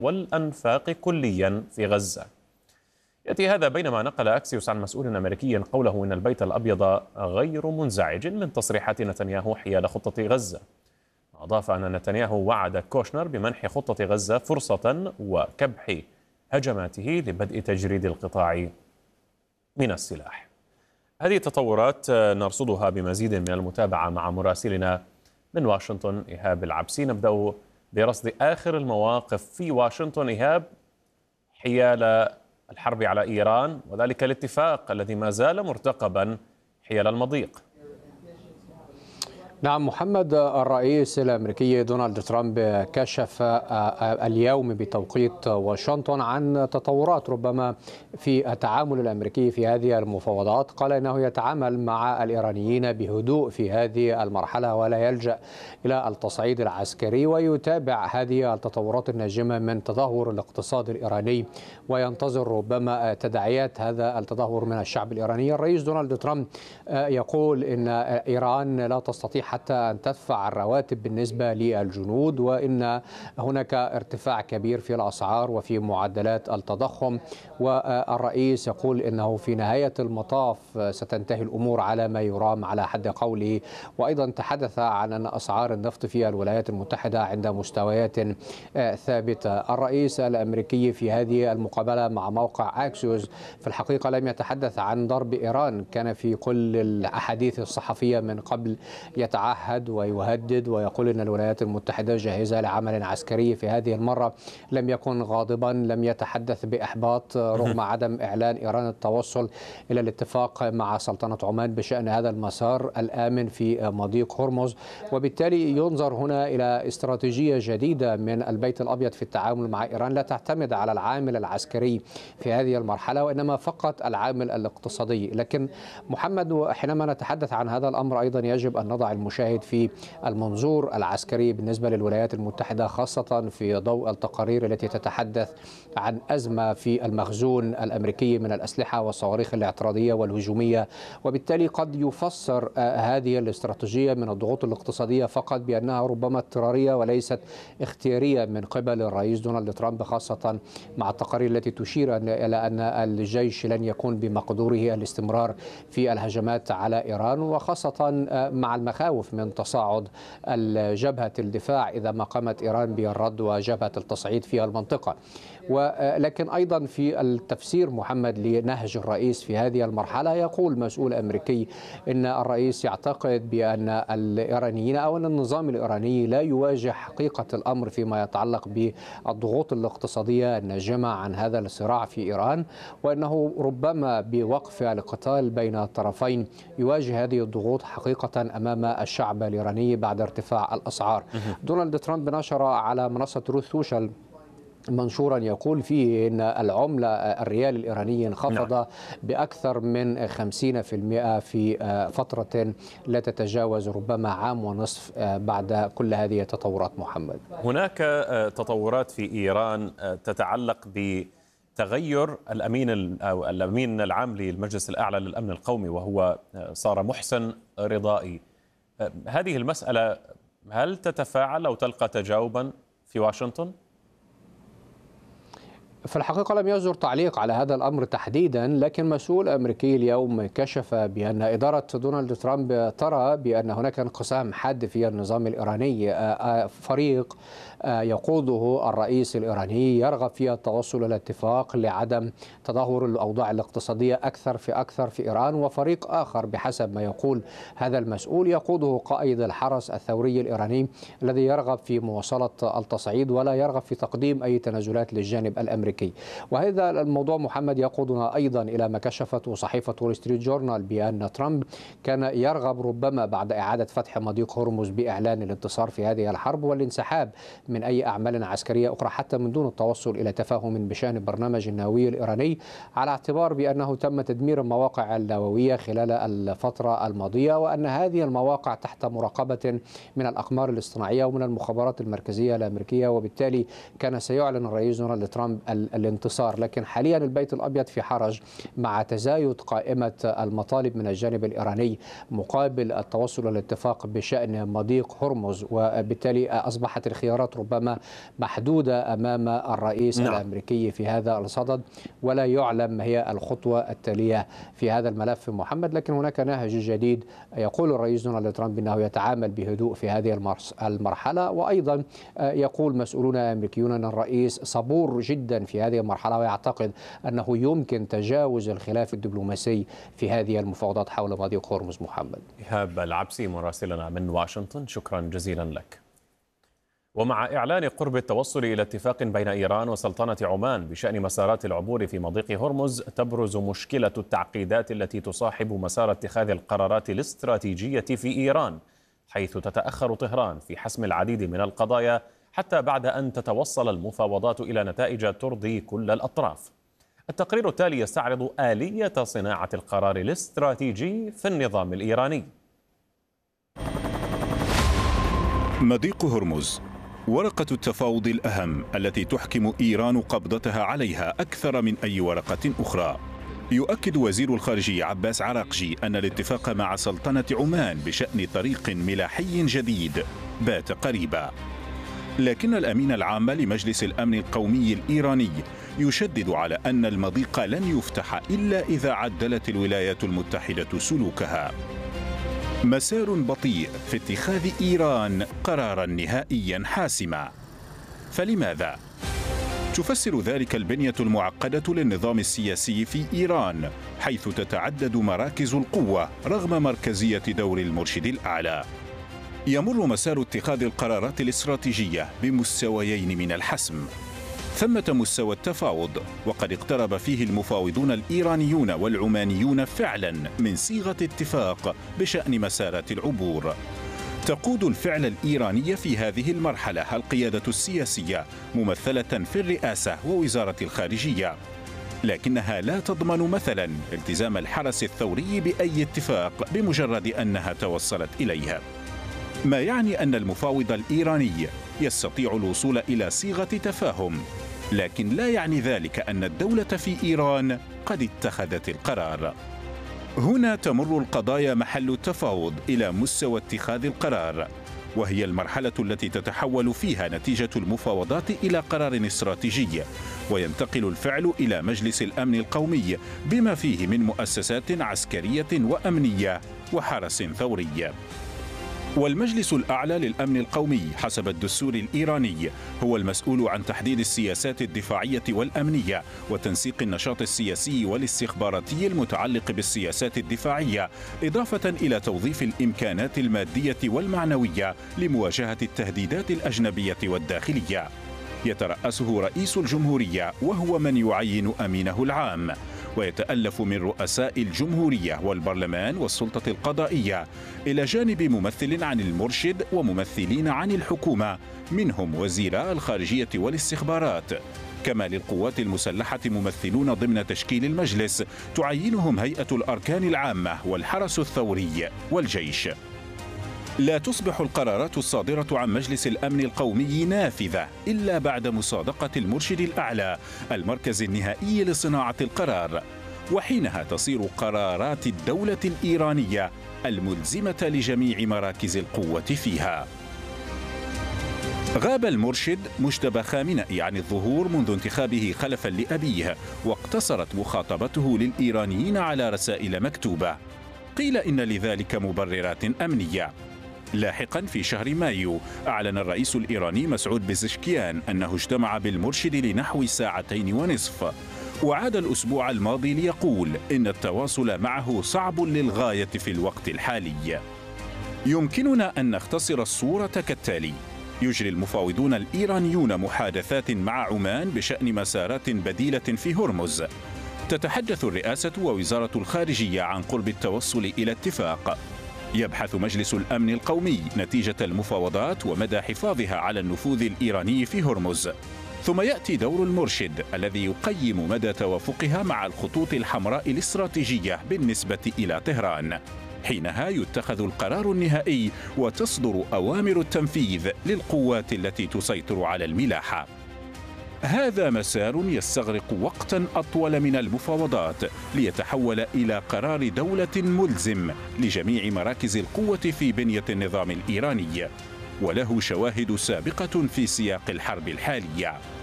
والأنفاق كليا في غزة. يأتي هذا بينما نقل أكسيوس عن مسؤول أمريكي قوله إن البيت الأبيض غير منزعج من تصريحات نتنياهو حيال خطة غزة. أضاف أن نتنياهو وعد كوشنر بمنح خطة غزة فرصة وكبح هجماته لبدء تجريد القطاع من السلاح. هذه التطورات نرصدها بمزيد من المتابعة مع مراسلنا من واشنطن إيهاب العبسي. نبدأ برصد آخر المواقف في واشنطن. إيهاب، حيال الحرب على إيران وذلك الاتفاق الذي ما زال مرتقبا حيال المضيق. نعم محمد، الرئيس الأمريكي دونالد ترامب كشف اليوم بتوقيت واشنطن عن تطورات ربما في التعامل الأمريكي في هذه المفاوضات. قال إنه يتعامل مع الإيرانيين بهدوء في هذه المرحلة ولا يلجأ إلى التصعيد العسكري، ويتابع هذه التطورات الناجمة من تدهور الاقتصاد الإيراني وينتظر ربما تداعيات هذا التدهور من الشعب الإيراني. الرئيس دونالد ترامب يقول إن إيران لا تستطيع حتى أن تدفع الرواتب بالنسبة للجنود، وإن هناك ارتفاع كبير في الأسعار وفي معدلات التضخم. والرئيس يقول إنه في نهاية المطاف ستنتهي الأمور على ما يرام على حد قوله. وأيضا تحدث عن أن أسعار النفط في الولايات المتحدة عند مستويات ثابتة. الرئيس الأمريكي في هذه المقابلة مع موقع أكسيوس في الحقيقة لم يتحدث عن ضرب إيران. كان في كل الأحاديث الصحفية من قبل يتعهد ويهدد ويقول أن الولايات المتحدة جاهزة لعمل عسكري. في هذه المرة لم يكن غاضبا، لم يتحدث بإحباط رغم عدم إعلان إيران التوصل إلى الاتفاق مع سلطنة عمان بشأن هذا المسار الآمن في مضيق هرمز. وبالتالي ينظر هنا إلى استراتيجية جديدة من البيت الأبيض في التعامل مع إيران، لا تعتمد على العامل العسكري في هذه المرحلة وإنما فقط العامل الاقتصادي. لكن محمد، حينما نتحدث عن هذا الأمر أيضا يجب أن نضع المشاهد في المنظور العسكري بالنسبة للولايات المتحدة، خاصة في ضوء التقارير التي تتحدث عن أزمة في المخزون الأمريكي من الأسلحة والصواريخ الاعتراضية والهجومية. وبالتالي قد يفسر هذه الاستراتيجية من الضغوط الاقتصادية فقط بأنها ربما اضطرارية وليست اختيارية من قبل الرئيس دونالد ترامب، خاصة مع التقارير التي تشير إلى أن الجيش لن يكون بمقدوره الاستمرار في الهجمات على إيران، وخاصة مع المخاوف من تصاعد جبهة الدفاع إذا ما قامت إيران بالرد وجبهة التصعيد في المنطقة. ولكن أيضا في التفسير محمد لنهج الرئيس في هذه المرحلة، يقول مسؤول أمريكي إن الرئيس يعتقد بأن الإيرانيين أو أن النظام الإيراني لا يواجه حقيقة الأمر فيما يتعلق بالضغوط الاقتصادية الناجمة عن هذا الصراع في إيران، وأنه ربما بوقف القتال بين الطرفين يواجه هذه الضغوط حقيقة أمام الشعب الإيراني بعد ارتفاع الأسعار. دونالد ترامب نشر على منصة تروث سوشيال منشورا يقول فيه أن العملة الريال الإيراني انخفض بأكثر من 50% في فترة لا تتجاوز ربما عام ونصف بعد كل هذه التطورات. محمد، هناك تطورات في إيران تتعلق بتغير الأمين العام للمجلس الأعلى للأمن القومي، وهو صار محسن رضائي. هذه المسألة هل تتفاعل أو تلقى تجاوبا في واشنطن؟ في الحقيقة لم يصدر تعليق على هذا الأمر تحديدا، لكن مسؤول أمريكي اليوم كشف بأن إدارة دونالد ترامب ترى بأن هناك انقسام حاد في النظام الإيراني. فريق يقوده الرئيس الإيراني يرغب في التوصل إلى اتفاق لعدم تدهور الأوضاع الاقتصادية أكثر في إيران، وفريق آخر بحسب ما يقول هذا المسؤول يقوده قائد الحرس الثوري الإيراني الذي يرغب في مواصلة التصعيد ولا يرغب في تقديم أي تنازلات للجانب الأمريكي. وهذا الموضوع محمد يقودنا أيضا إلى ما كشفته صحيفة وول ستريت جورنال بأن ترامب كان يرغب ربما بعد إعادة فتح مضيق هرمز بإعلان الانتصار في هذه الحرب والانسحاب من أي أعمال عسكرية أخرى حتى من دون التوصل إلى تفاهم بشأن البرنامج النووي الإيراني، على اعتبار بأنه تم تدمير المواقع النووية خلال الفترة الماضية، وأن هذه المواقع تحت مراقبة من الأقمار الاصطناعية ومن المخابرات المركزية الأمريكية. وبالتالي كان سيعلن الرئيس دونالد ترامب الانتصار. لكن حاليا البيت الأبيض في حرج مع تزايد قائمة المطالب من الجانب الإيراني مقابل التوصل إلى اتفاق بشأن مضيق هرمز، وبالتالي أصبحت الخيارات ربما محدودة أمام الرئيس الأمريكي في هذا الصدد، ولا يعلم ما هي الخطوة التالية في هذا الملف محمد. لكن هناك نهج جديد يقول الرئيس دونالد ترامب أنه يتعامل بهدوء في هذه المرحلة، وأيضا يقول مسؤولون أمريكيون أن الرئيس صبور جدا في هذه المرحلة ويعتقد أنه يمكن تجاوز الخلاف الدبلوماسي في هذه المفاوضات حول مضيق هرمز. محمد إيهاب العبسي مراسلنا من واشنطن، شكرا جزيلا لك. ومع إعلان قرب التوصل إلى اتفاق بين إيران وسلطنة عمان بشأن مسارات العبور في مضيق هرمز، تبرز مشكلة التعقيدات التي تصاحب مسار اتخاذ القرارات الاستراتيجية في إيران، حيث تتأخر طهران في حسم العديد من القضايا حتى بعد أن تتوصل المفاوضات إلى نتائج ترضي كل الأطراف. التقرير التالي يستعرض آلية صناعة القرار الاستراتيجي في النظام الإيراني. مضيق هرمز ورقة التفاوض الأهم التي تحكم إيران قبضتها عليها أكثر من أي ورقة أخرى. يؤكد وزير الخارجية عباس عراقجي أن الاتفاق مع سلطنة عمان بشأن طريق ملاحي جديد بات قريبا، لكن الأمين العام لمجلس الأمن القومي الإيراني يشدد على أن المضيق لن يفتح إلا إذا عدلت الولايات المتحدة سلوكها. مسار بطيء في اتخاذ إيران قرارا نهائيا حاسما. فلماذا؟ تفسر ذلك البنية المعقدة للنظام السياسي في إيران، حيث تتعدد مراكز القوة رغم مركزية دور المرشد الأعلى. يمر مسار اتخاذ القرارات الاستراتيجية بمستويين من الحسم. ثمة مستوى التفاوض، وقد اقترب فيه المفاوضون الإيرانيون والعمانيون فعلا من صيغة اتفاق بشأن مسارات العبور. تقود الفعل الإيراني في هذه المرحلة القيادة السياسية ممثلة في الرئاسة ووزارة الخارجية، لكنها لا تضمن مثلا التزام الحرس الثوري بأي اتفاق بمجرد أنها توصلت إليه، ما يعني أن المفاوض الإيراني يستطيع الوصول إلى صيغة تفاهم، لكن لا يعني ذلك أن الدولة في إيران قد اتخذت القرار. هنا تمر القضايا محل التفاوض إلى مستوى اتخاذ القرار، وهي المرحلة التي تتحول فيها نتيجة المفاوضات إلى قرار استراتيجي، وينتقل الفعل إلى مجلس الأمن القومي بما فيه من مؤسسات عسكرية وأمنية وحرس ثوري. والمجلس الأعلى للأمن القومي حسب الدستور الإيراني هو المسؤول عن تحديد السياسات الدفاعية والأمنية وتنسيق النشاط السياسي والاستخباراتي المتعلق بالسياسات الدفاعية، إضافة إلى توظيف الإمكانات المادية والمعنوية لمواجهة التهديدات الأجنبية والداخلية. يترأسه رئيس الجمهورية وهو من يعين أمينه العام، ويتألف من رؤساء الجمهورية والبرلمان والسلطة القضائية، إلى جانب ممثل عن المرشد وممثلين عن الحكومة منهم وزيراء الخارجية والاستخبارات. كما للقوات المسلحة ممثلون ضمن تشكيل المجلس تعينهم هيئة الأركان العامة والحرس الثوري والجيش. لا تصبح القرارات الصادرة عن مجلس الأمن القومي نافذة إلا بعد مصادقة المرشد الأعلى المركز النهائي لصناعة القرار، وحينها تصير قرارات الدولة الإيرانية الملزمة لجميع مراكز القوة فيها. غاب المرشد مجتبى خامنئي عن الظهور منذ انتخابه خلفا لأبيه، واقتصرت مخاطبته للإيرانيين على رسائل مكتوبة. قيل إن لذلك مبررات أمنية. لاحقا في شهر مايو أعلن الرئيس الإيراني مسعود بزشكيان أنه اجتمع بالمرشد لنحو 2.5 ساعات، وعاد الأسبوع الماضي ليقول إن التواصل معه صعب للغاية في الوقت الحالي. يمكننا أن نختصر الصورة كالتالي: يجري المفاوضون الإيرانيون محادثات مع عمان بشأن مسارات بديلة في هرمز. تتحدث الرئاسة ووزارة الخارجية عن قرب التوصل إلى اتفاق. يبحث مجلس الأمن القومي نتيجة المفاوضات ومدى حفاظها على النفوذ الإيراني في هرمز. ثم يأتي دور المرشد الذي يقيم مدى توافقها مع الخطوط الحمراء الاستراتيجية بالنسبة إلى طهران. حينها يتخذ القرار النهائي وتصدر أوامر التنفيذ للقوات التي تسيطر على الملاحة. هذا مسار يستغرق وقتا أطول من المفاوضات ليتحول إلى قرار دولة ملزم لجميع مراكز القوة في بنية النظام الإيراني، وله شواهد سابقة في سياق الحرب الحالية.